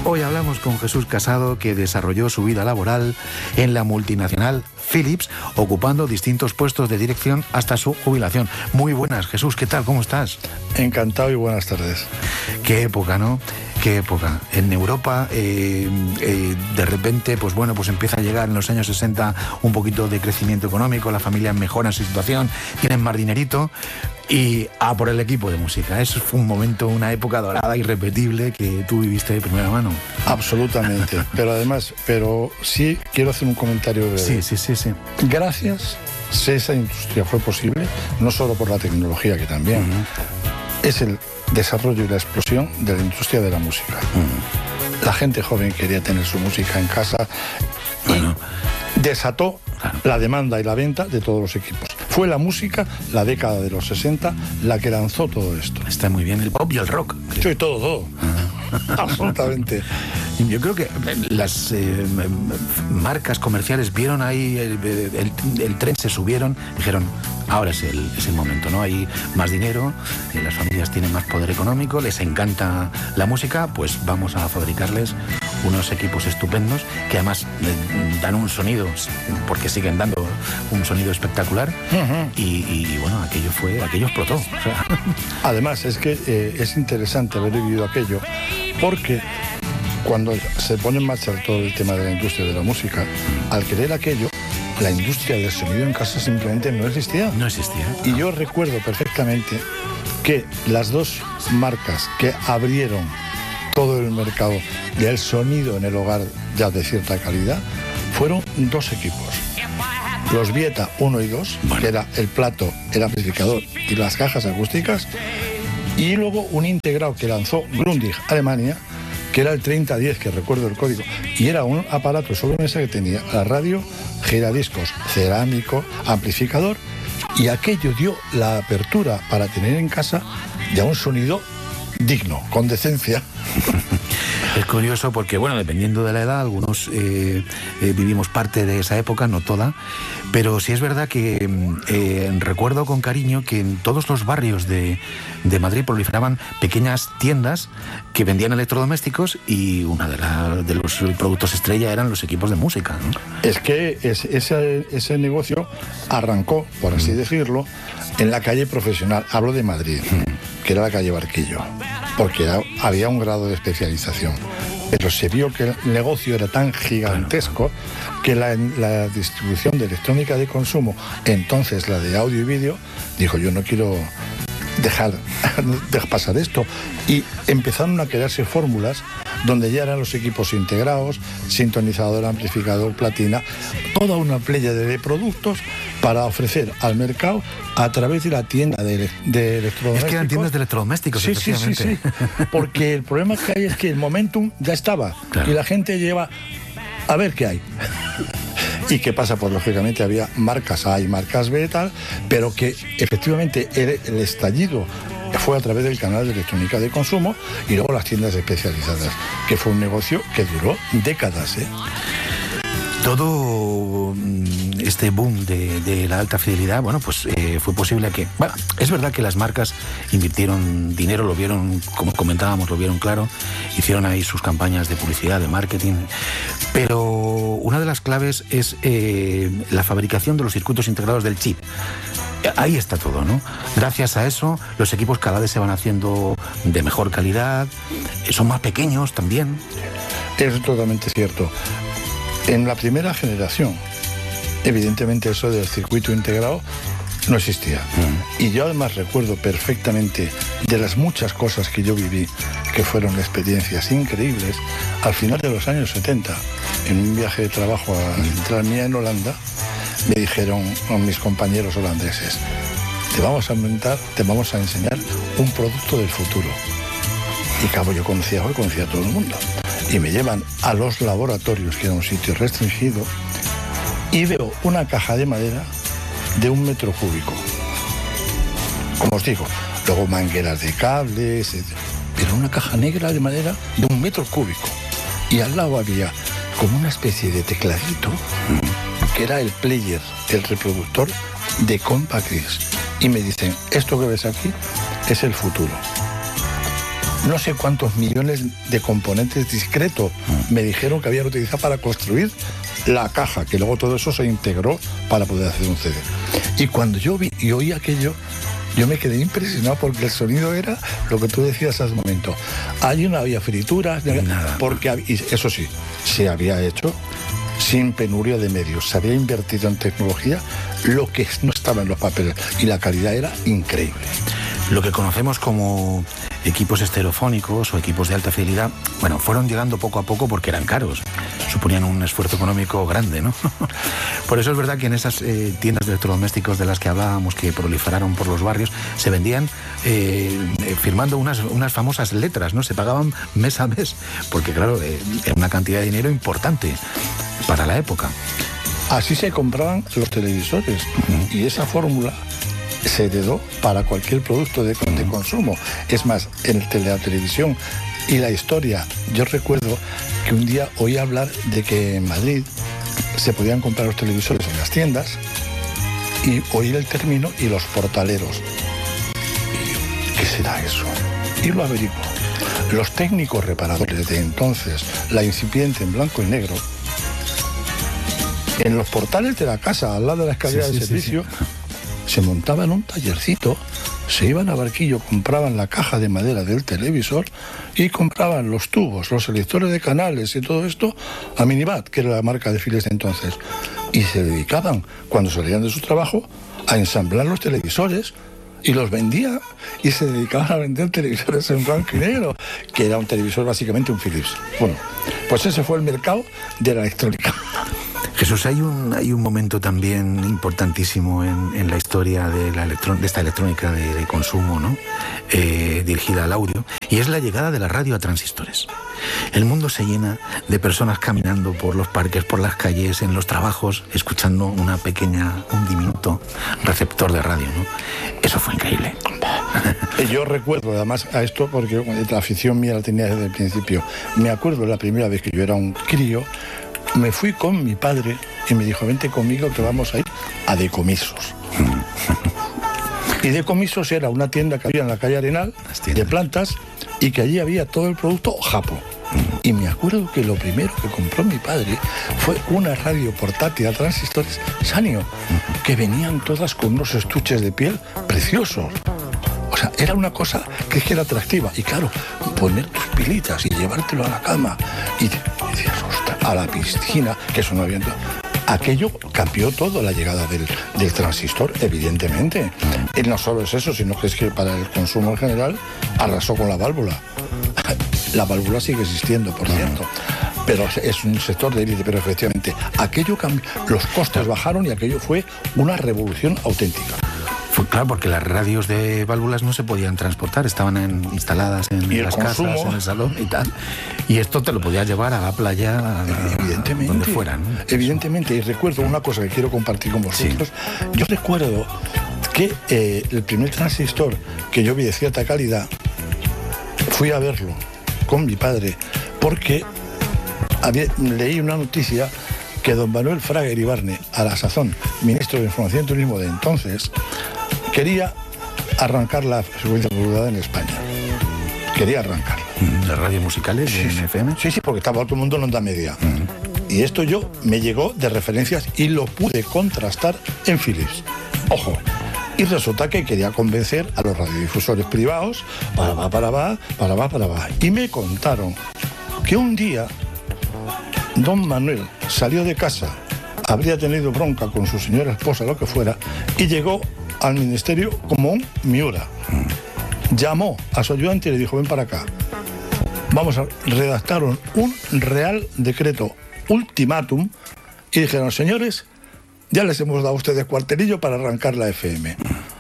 Hoy hablamos con Jesús Casado, que desarrolló su vida laboral en la multinacional Philips, ocupando distintos puestos de dirección hasta su jubilación. Muy buenas, Jesús, ¿qué tal? ¿Cómo estás? Encantado y buenas tardes. Qué época, ¿no? Qué época. En Europa, de repente, pues empieza a llegar en los años 60 un poquito de crecimiento económico, las familias mejoran su situación, tienen más dinerito y a por el equipo de música. Eso fue un momento, una época dorada, irrepetible, que tú viviste de primera mano. Absolutamente. Pero sí quiero hacer un comentario breve. Sí. Gracias, si esa industria fue posible, no solo por la tecnología, que también, es el desarrollo y la explosión de la industria de la música. La gente joven quería tener su música en casa y desató la demanda y la venta de todos los equipos. Fue la música, la década de los 60, la que lanzó todo esto. Está muy bien el pop y el rock. Sí, todo. Absolutamente. Yo creo que las marcas comerciales vieron ahí el tren, se subieron, dijeron, ahora es el momento, ¿no? Hay más dinero, las familias tienen más poder económico, les encanta la música, pues vamos a fabricarles unos equipos estupendos que además dan un sonido, porque siguen dando un sonido espectacular. Y bueno, aquello explotó. O sea. Además, es que es interesante haber vivido aquello, porque cuando se pone en marcha todo el tema de la industria de la música, al querer aquello, la industria del sonido en casa simplemente no existía. No existía. Y yo recuerdo perfectamente que las dos marcas que abrieron todo el mercado del sonido en el hogar ya de cierta calidad fueron dos equipos. Los Vieta 1 y 2, que era el plato, el amplificador y las cajas acústicas, y luego un integrado que lanzó Grundig, Alemania, que era el 3010, que recuerdo el código, y era un aparato sobre mesa que tenía la radio, giradiscos, cerámico, amplificador, y aquello dio la apertura para tener en casa ya un sonido digno, con decencia. Es curioso porque, dependiendo de la edad, algunos vivimos parte de esa época, no toda, pero sí es verdad que recuerdo con cariño que en todos los barrios de Madrid proliferaban pequeñas tiendas que vendían electrodomésticos y una de los productos estrella eran los equipos de música, ¿no? Es que ese negocio arrancó, por así decirlo, en la calle profesional, hablo de Madrid, que era la calle Barquillo, porque había un grado de especialización. Pero se vio que el negocio era tan gigantesco que la distribución de electrónica de consumo, entonces la de audio y vídeo, dijo, yo no quiero dejar pasar esto. Y empezaron a crearse fórmulas donde ya eran los equipos integrados, sintonizador, amplificador, platina, toda una pléyade de productos para ofrecer al mercado a través de la tienda de electrodomésticos. Es que eran tiendas de electrodomésticos, efectivamente. Sí. Porque el problema que hay es que el momentum ya estaba, claro, y la gente lleva a ver qué hay. ¿Y qué pasa? Pues lógicamente había marcas A y marcas B y tal, pero que efectivamente el estallido fue a través del canal de electrónica de consumo y luego las tiendas especializadas, que fue un negocio que duró décadas. Todo este boom de la alta fidelidad, fue posible que... es verdad que las marcas invirtieron dinero, lo vieron, como comentábamos, lo vieron claro, hicieron ahí sus campañas de publicidad, de marketing, pero una de las claves es la fabricación de los circuitos integrados del chip. Ahí está todo, ¿no? Gracias a eso, los equipos cada vez se van haciendo de mejor calidad, son más pequeños también. Es totalmente cierto. En la primera generación, evidentemente eso del circuito integrado no existía. Y yo además recuerdo perfectamente de las muchas cosas que yo viví, que fueron experiencias increíbles, al final de los años 70, en un viaje de trabajo a Central Mía en Holanda, me dijeron mis compañeros holandeses, te vamos a enseñar un producto del futuro. Y claro, yo conocía a todo el mundo. Y me llevan a los laboratorios, que era un sitio restringido, y veo una caja de madera de 1 metro cúbico. Como os digo, luego mangueras de cables, pero una caja negra de madera de 1 metro cúbico. Y al lado había como una especie de tecladito, que era el player, el reproductor de Compact Disc. Y me dicen, esto que ves aquí es el futuro. no sé cuántos millones de componentes discretos me dijeron que habían utilizado para construir la caja, que luego todo eso se integró para poder hacer un CD. Y cuando yo vi y oí aquello, yo me quedé impresionado porque el sonido era lo que tú decías hace un momento. Allí no había frituras, nada. Porque y eso sí, se había hecho sin penuria de medios. Se había invertido en tecnología lo que no estaba en los papeles y la calidad era increíble. Lo que conocemos como equipos estereofónicos o equipos de alta fidelidad, bueno, fueron llegando poco a poco porque eran caros, suponían un esfuerzo económico grande, ¿no? Por eso es verdad que en esas tiendas de electrodomésticos de las que hablábamos, que proliferaron por los barrios, se vendían firmando unas famosas letras, ¿no? Se pagaban mes a mes, porque claro, era una cantidad de dinero importante para la época. Así se compraban los televisores y esa fórmula se heredó para cualquier producto de consumo. Es más, en la televisión y la historia, yo recuerdo que un día oí hablar de que en Madrid se podían comprar los televisores en las tiendas y oí el término y los portaleros. Y yo, ¿qué será eso? Y lo averiguo. Los técnicos reparadores de entonces, la incipiente en blanco y negro, en los portales de la casa, al lado de la escalera de servicio, se montaban un tallercito, se iban a Barquillo, compraban la caja de madera del televisor y compraban los tubos, los selectores de canales y todo esto a Minibat, que era la marca de Philips de entonces. Y se dedicaban, cuando salían de su trabajo, a ensamblar los televisores y los vendían y se dedicaban a vender televisores en blanco y negro, que era un televisor básicamente un Philips. Bueno, pues ese fue el mercado de la electrónica. Jesús, hay un momento también importantísimo en la historia de esta electrónica de consumo, ¿no? Dirigida al audio, y es la llegada de la radio a transistores. El mundo se llena de personas caminando por los parques, por las calles, en los trabajos, escuchando un diminuto receptor de radio, ¿no? Eso fue increíble. Yo recuerdo además a esto porque la afición mía la tenía desde el principio. Me acuerdo la primera vez que yo era un crío, me fui con mi padre y me dijo, vente conmigo que vamos a ir a Decomisos. Y Decomisos era una tienda que había en la calle Arenal, de plantas, y que allí había todo el producto japo. Y me acuerdo que lo primero que compró mi padre fue una radio portátil a transistores Sanyo, que venían todas con unos estuches de piel preciosos. O sea, era una cosa que es que era atractiva. Y claro, poner tus pilitas y llevártelo a la cama y decías, ostras, a la piscina, que eso no había... Aquello cambió todo, la llegada del transistor, evidentemente. Y no solo es eso, sino que es que para el consumo en general arrasó con la válvula. La válvula sigue existiendo, por cierto. Pero es un sector de élite, pero efectivamente aquello cambió, los costes bajaron y aquello fue una revolución auténtica. Claro, porque las radios de válvulas no se podían transportar, estaban instaladas en las casas, en el salón y tal. Y esto te lo podías llevar a la playa, evidentemente, donde fuera, ¿no? Evidentemente, y recuerdo una cosa que quiero compartir con vosotros. Sí. Yo recuerdo que el primer transistor que yo vi de cierta calidad, fui a verlo con mi padre, porque leí una noticia que don Manuel Fraga Iribarne, a la sazón ministro de Información y Turismo de entonces, quería arrancar la frecuencia modulada en España. Quería arrancarla. ¿Las radios musicales en FM? Sí, porque estaba todo el mundo en onda media. Y esto me llegó de referencias y lo pude contrastar en Philips. Ojo. Y resulta que quería convencer a los radiodifusores privados, para. Y me contaron que un día don Manuel salió de casa, habría tenido bronca con su señora esposa, lo que fuera, y llegó al ministerio como un Miura. Llamó a su ayudante y le dijo, ven para acá. Redactaron un real decreto ultimátum y dijeron, señores, ya les hemos dado a ustedes cuartelillo para arrancar la FM.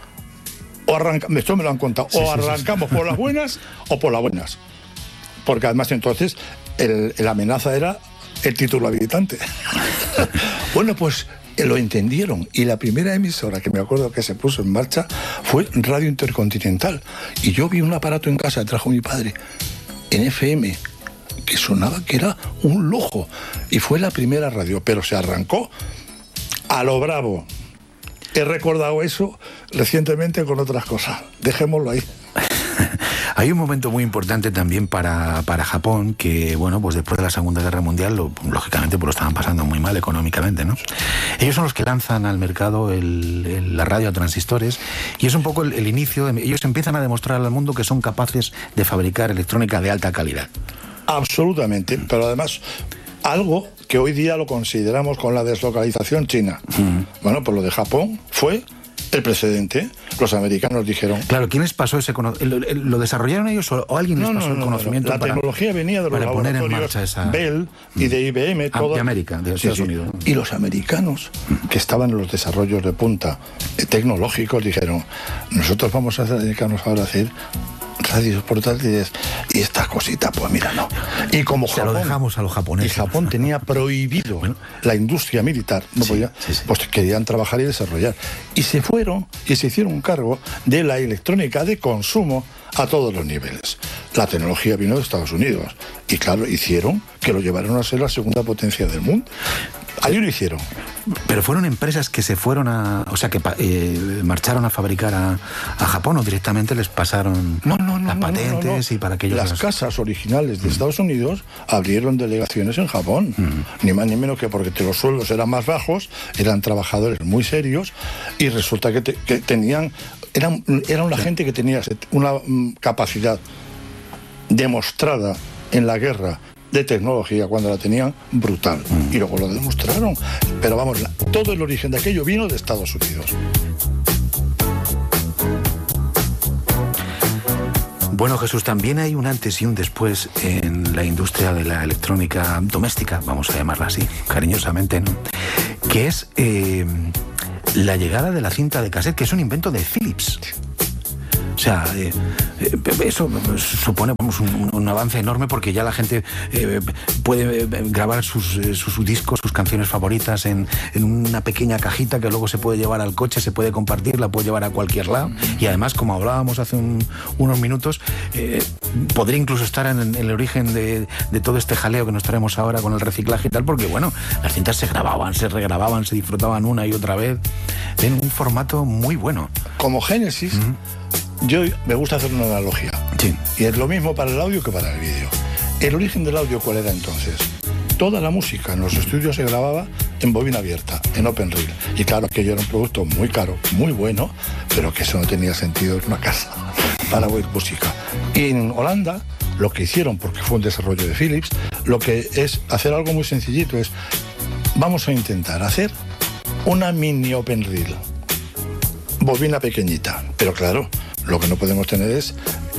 Esto me lo han contado. O arrancamos por las buenas o por las buenas. Porque además entonces la amenaza era el título habilitante. Bueno, pues lo entendieron y la primera emisora que me acuerdo que se puso en marcha fue Radio Intercontinental. Y yo vi un aparato en casa que trajo mi padre en FM que sonaba que era un lujo y fue la primera radio, pero se arrancó a lo bravo. He recordado eso recientemente con otras cosas. Dejémoslo ahí. Hay un momento muy importante también para Japón, que bueno, pues después de la Segunda Guerra Mundial, lógicamente pues lo estaban pasando muy mal económicamente, ¿no? Ellos son los que lanzan al mercado la radio a transistores, y es un poco el inicio, ellos empiezan a demostrar al mundo que son capaces de fabricar electrónica de alta calidad. Absolutamente, pero además algo que hoy día lo consideramos con la deslocalización china. Bueno, pues lo de Japón fue el precedente. Los americanos dijeron... Claro, ¿quién les pasó ese conocimiento? ¿Lo desarrollaron ellos o alguien les pasó el conocimiento? La tecnología venía de los laboratorios Bell y de IBM. De América, de Estados Unidos. Y los americanos, que estaban en los desarrollos de punta tecnológicos, dijeron, nosotros vamos a dedicarnos ahora a hacer radios portátiles y esta cosita, pues mira, no. Y como se Japón, lo dejamos a los japoneses. Y Japón tenía prohibido la industria militar, no podía, pues querían trabajar y desarrollar. Y se fueron y se hicieron cargo de la electrónica de consumo a todos los niveles. La tecnología vino de Estados Unidos y claro, hicieron que lo llevaron a ser la segunda potencia del mundo. Allí lo hicieron. Pero fueron empresas que se fueron marcharon a fabricar a Japón, o directamente les pasaron las patentes y para que ellos... Las casas originales de Estados Unidos abrieron delegaciones en Japón. Ni más ni menos que porque los sueldos eran más bajos, eran trabajadores muy serios y resulta que tenían... Era una gente que tenía una capacidad demostrada en la guerra de tecnología, cuando la tenían, brutal. Y luego lo demostraron. Pero vamos, todo el origen de aquello vino de Estados Unidos. Bueno, Jesús, también hay un antes y un después en la industria de la electrónica doméstica, vamos a llamarla así, cariñosamente, ¿no? Que es la llegada de la cinta de cassette, que es un invento de Philips. O sea, eso supone un avance enorme, porque ya la gente puede grabar sus discos, sus canciones favoritas en una pequeña cajita que luego se puede llevar al coche, se puede compartir, la puede llevar a cualquier lado. Y además, como hablábamos hace unos minutos, podría incluso estar en el origen de todo este jaleo que nos traemos ahora con el reciclaje y tal, porque bueno, las cintas se grababan, se regrababan, se disfrutaban una y otra vez en un formato muy bueno. Como Génesis... Yo me gusta hacer una analogía. Sí. Y es lo mismo para el audio que para el vídeo. ¿El origen del audio cuál era entonces? Toda la música en los estudios se grababa en bobina abierta, en open reel. Y claro, aquello era un producto muy caro, muy bueno, pero que eso no tenía sentido en una casa para oír música. Y en Holanda, lo que hicieron, porque fue un desarrollo de Philips, lo que es hacer algo muy sencillito es, vamos a intentar hacer una mini open reel. Bobina pequeñita, pero claro, lo que no podemos tener es,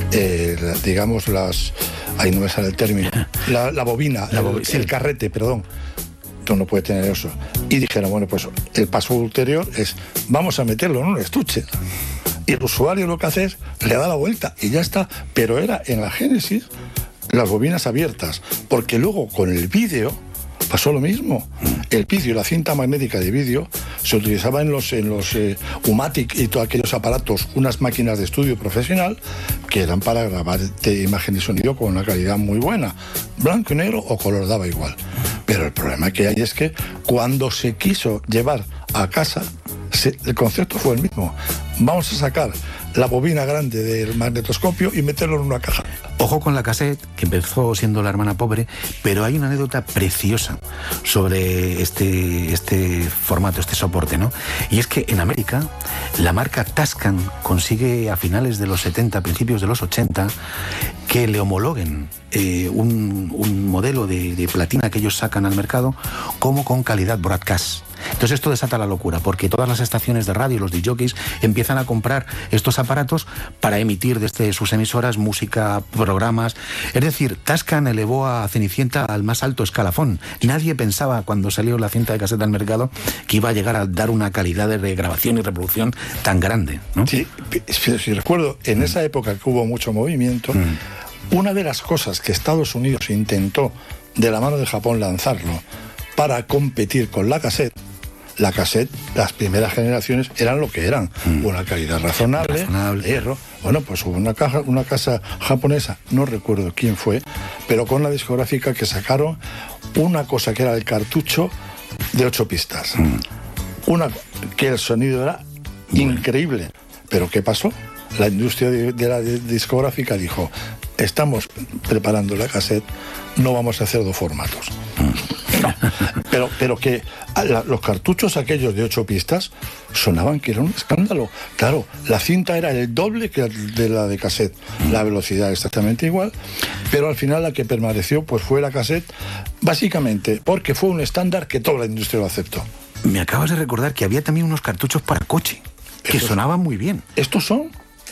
digamos, ahí no me sale el término, la bobina, el carrete, perdón. Tú no puedes tener eso. Y dijeron, bueno, pues el paso ulterior es, vamos a meterlo en un estuche. Y el usuario lo que hace es, le da la vuelta y ya está. Pero era en la Génesis las bobinas abiertas, porque luego con el vídeo pasó lo mismo. El vídeo, la cinta magnética de vídeo, se utilizaba en los Umatic y todos aquellos aparatos, unas máquinas de estudio profesional que eran para grabar imagen y sonido con una calidad muy buena. Blanco y negro o color daba igual. Pero el problema que hay es que cuando se quiso llevar a casa, el concepto fue el mismo. Vamos a sacar la bobina grande del magnetoscopio y meterlo en una caja. Ojo con la cassette, que empezó siendo la hermana pobre, pero hay una anécdota preciosa sobre este formato, este soporte, ¿no? Y es que en América, la marca Tascam consigue a finales de los 70, principios de los 80, que le homologuen un modelo de platina que ellos sacan al mercado como con calidad broadcast. Entonces esto desata la locura, porque todas las estaciones de radio, los DJs, empiezan a comprar estos aparatos para emitir desde sus emisoras música, programas. Es decir, Tascam elevó a Cenicienta al más alto escalafón. Nadie pensaba, cuando salió la cinta de cassette al mercado, que iba a llegar a dar una calidad de grabación y reproducción tan grande, ¿no? Sí, si recuerdo, en esa época que hubo mucho movimiento, una de las cosas que Estados Unidos intentó, de la mano de Japón, lanzarlo para competir con la cassette, las primeras generaciones eran lo que eran, una calidad razonable, hierro. Bueno, pues hubo una casa japonesa, no recuerdo quién fue, pero con la discográfica, que sacaron una cosa que era el cartucho de 8 pistas. Que el sonido era increíble. Pero ¿qué pasó? la industria de la discográfica dijo: estamos preparando la cassette, no vamos a hacer 2 formatos. No, pero que los cartuchos aquellos de 8 pistas sonaban que era un escándalo. Claro, la cinta era el doble que de la de cassette, la velocidad exactamente igual, pero al final la que permaneció pues fue la cassette, básicamente porque fue un estándar que toda la industria lo aceptó. Me acabas de recordar que había también unos cartuchos para coche que sonaban muy bien. Estos son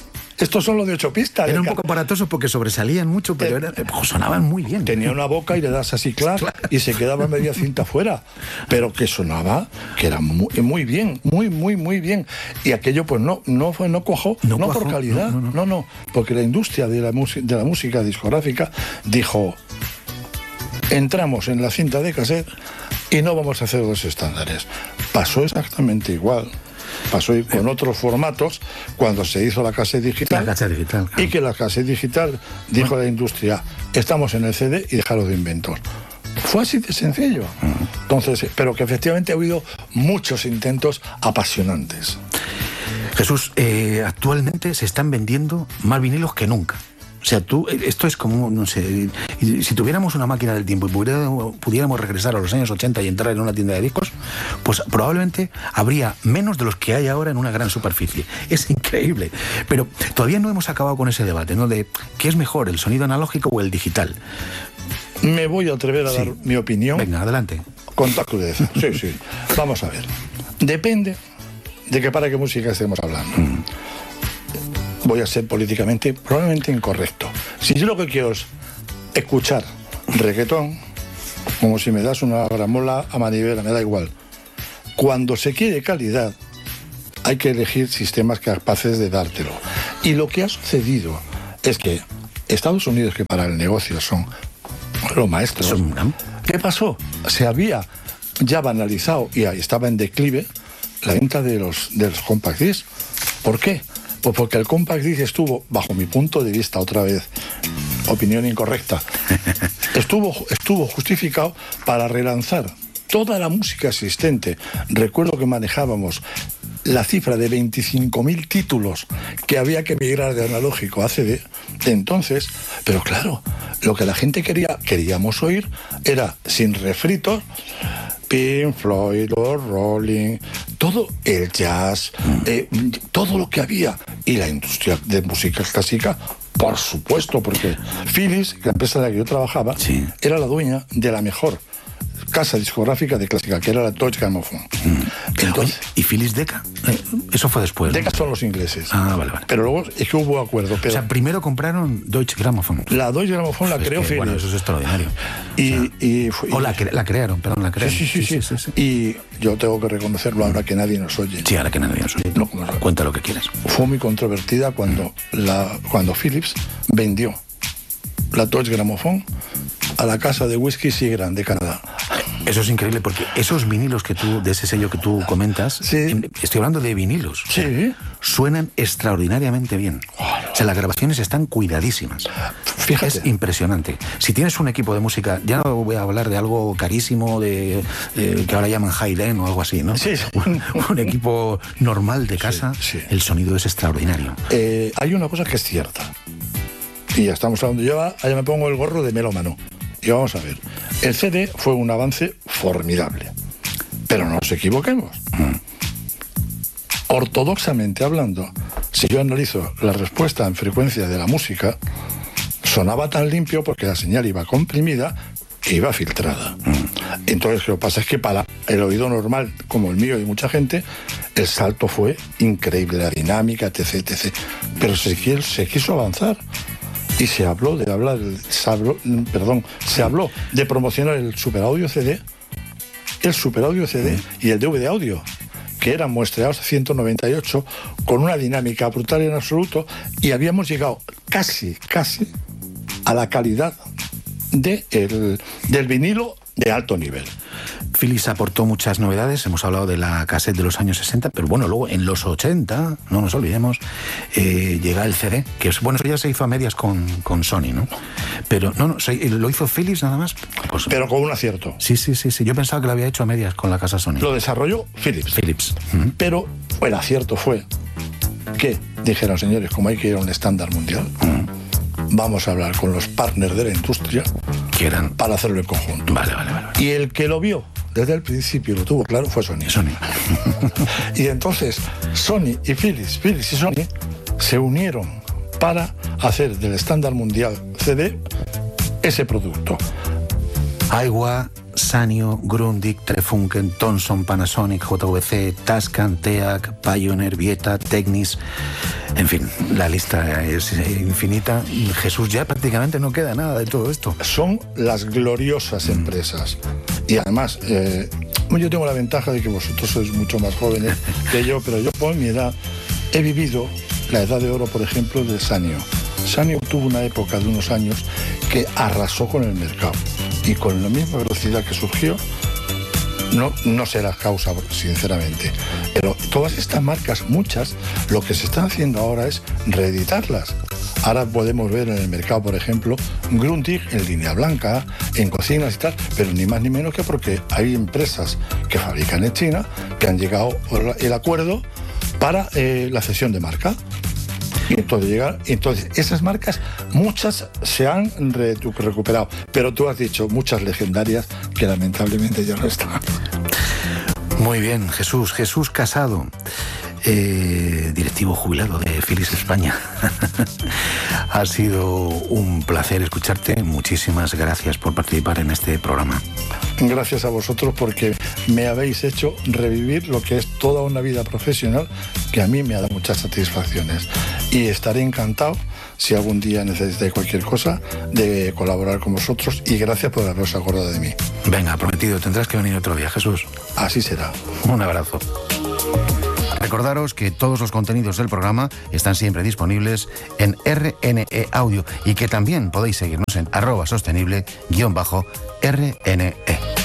los de 8 pistas. Eran un poco aparatosos porque sobresalían mucho, pero sonaban muy bien. Tenía una boca y le das así, claro, y se quedaba media cinta fuera. Pero que sonaba, que era muy bien, muy bien. Y aquello pues no cuajó, no por calidad, no. Porque la industria de la música discográfica dijo: entramos en la cinta de cassette y no vamos a hacer 2 estándares. Pasó exactamente igual. Pasó con otros formatos cuando se hizo la cassette digital. La cassette digital, claro. Y que la cassette digital dijo a la industria: estamos en el CD y dejaros de inventos. Fue así de sencillo. Entonces, pero que efectivamente ha habido muchos intentos apasionantes. Jesús, actualmente se están vendiendo más vinilos que nunca. O sea, esto es como, no sé, si tuviéramos una máquina del tiempo y pudiéramos regresar a los años 80 y entrar en una tienda de discos, pues probablemente habría menos de los que hay ahora en una gran superficie. Es increíble. Pero todavía no hemos acabado con ese debate, ¿no? De qué es mejor, el sonido analógico o el digital. Me voy a atrever a dar mi opinión. Venga, adelante. Con toda crudeza. Sí. Vamos a ver. Depende de para qué música estemos hablando. Voy a ser políticamente probablemente incorrecto. Si yo lo que quiero es escuchar reggaetón, como si me das una gramola a manivela, me da igual. Cuando se quiere calidad, hay que elegir sistemas capaces de dártelo. Y lo que ha sucedido es que Estados Unidos, que para el negocio son los maestros, ¿qué pasó? Se había ya banalizado y ahí estaba en declive la venta de los compact discs. ¿Por qué? Pues porque el compact disc estuvo, bajo mi punto de vista, otra vez, opinión incorrecta, estuvo justificado para relanzar toda la música existente. Recuerdo que manejábamos la cifra de 25.000 títulos que había que migrar de analógico a CD. Entonces, pero claro, lo que la gente queríamos oír era, sin refritos, Pink Floyd, los Rolling, todo el jazz, todo lo que había. Y la industria de música clásica, por supuesto, porque Philips, la empresa en la que yo trabajaba, era la dueña de la mejor casa discográfica de clásica, que era la Deutsche Grammophon. Entonces, ¿y Philips Decca? Eso fue después, ¿no? Decca son los ingleses. Ah, vale. Pero luego es que hubo acuerdo. Pero o sea, primero compraron Deutsche Grammophon. La Deutsche Grammophon la creó Philips. Bueno, eso es extraordinario. La crearon. Sí. Y yo tengo que reconocerlo ahora que nadie nos oye. Sí, ahora que nadie nos oye. Cuenta lo que quieras. Fue muy controvertida cuando Philips vendió la Deutsche Grammophon a la casa de whisky Seagram's de Canadá. Eso es increíble porque esos vinilos de ese sello que tú comentas, estoy hablando de vinilos, suenan extraordinariamente bien. O sea, las grabaciones están cuidadísimas. Fíjate. Es impresionante. Si tienes un equipo de música, ya no voy a hablar de algo carísimo, que ahora llaman high-end o algo así, ¿no? Sí. Un equipo normal de casa, el sonido es extraordinario. Hay una cosa que es cierta. Y ya estamos hablando, allá me pongo el gorro de melómano. Y vamos a ver, el CD fue un avance formidable, pero no nos equivoquemos. Ortodoxamente hablando, si yo analizo la respuesta en frecuencia de la música, sonaba tan limpio porque la señal iba comprimida e iba filtrada. Entonces lo que pasa es que para el oído normal, como el mío y mucha gente, el salto fue increíble, la dinámica, etc. Pero se quiso avanzar. Y se habló de promocionar el Super Audio CD, y el DVD audio, que eran muestreados a 198 con una dinámica brutal en absoluto, y habíamos llegado casi a la calidad del vinilo de alto nivel. Philips aportó muchas novedades, hemos hablado de la cassette de los años 60, pero bueno, luego en los 80, no nos olvidemos, llega el CD, que es, bueno, eso ya se hizo a medias con Sony, ¿no? Pero lo hizo Philips nada más. Pues, pero con un acierto. Sí, yo pensaba que lo había hecho a medias con la casa Sony. Lo desarrolló Philips. Philips. Pero el acierto fue que dijeron, señores, como hay que ir a un estándar mundial, vamos a hablar con los partners de la industria para hacerlo en conjunto. Vale. Y el que lo vio desde el principio, lo tuvo claro, fue Sony. Y entonces Sony y Philips y Sony se unieron para hacer del estándar mundial CD ese producto. Aiwa, Sanyo, Grundig, Telefunken, Thomson, Panasonic, JVC, Tascam, TEAC, Pioneer, Vieta, Technis. En fin, la lista es infinita. Jesús, ya prácticamente no queda nada de todo esto. Son las gloriosas empresas. Y además, yo tengo la ventaja de que vosotros sois mucho más jóvenes que yo, pero yo por mi edad he vivido la edad de oro, por ejemplo, de Sanyo. Sanyo tuvo una época de unos años que arrasó con el mercado. Y con la misma velocidad que surgió, no sé la causa, sinceramente. Pero todas estas marcas, muchas, lo que se están haciendo ahora es reeditarlas. Ahora podemos ver en el mercado, por ejemplo, Grundig en línea blanca, en cocinas y tal, pero ni más ni menos que porque hay empresas que fabrican en China que han llegado el acuerdo para la cesión de marca. Y entonces esas marcas, muchas se han recuperado, pero tú has dicho muchas legendarias que lamentablemente ya no están. Muy bien, Jesús Casado, directivo jubilado de Philips España. Ha sido un placer escucharte. Muchísimas gracias por participar en este programa. Gracias a vosotros porque me habéis hecho revivir lo que es toda una vida profesional que a mí me ha dado muchas satisfacciones. Y estaré encantado, si algún día necesitáis cualquier cosa, de colaborar con vosotros y gracias por haberos acordado de mí. Venga, prometido, tendrás que venir otro día, Jesús. Así será. Un abrazo. Recordaros que todos los contenidos del programa están siempre disponibles en RNE Audio y que también podéis seguirnos en @sostenible_RNE.